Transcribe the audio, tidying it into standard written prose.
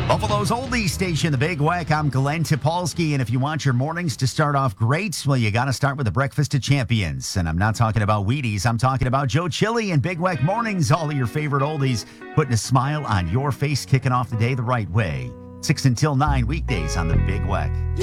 Buffalo's oldies station, the Big Weck. I'm Glenn Topolsky, and if you want your mornings to start off great, well, you got to start with the Breakfast of Champions. And I'm not talking about Wheaties. I'm talking about Joe Chili and Big Weck Mornings, all of your favorite oldies, putting a smile on your face, kicking off the day the right way. 6 until 9 weekdays on the Big Weck.